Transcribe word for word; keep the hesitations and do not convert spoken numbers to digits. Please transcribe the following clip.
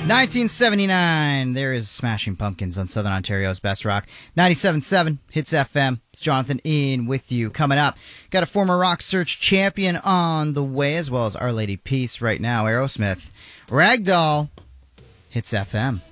nineteen seventy-nine, there is Smashing Pumpkins on Southern Ontario's Best Rock. ninety-seven point seven Hits F M. It's Jonathan Ian with you. Coming up, got a former Rock Search champion on the way, as well as Our Lady Peace right now. Aerosmith. Ragdoll. Hits F M.